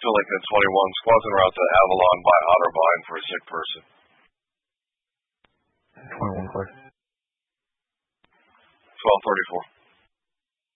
Pillington 21, squads en route to Avalon by Otterbein for a sick person. 21 clear. 1234.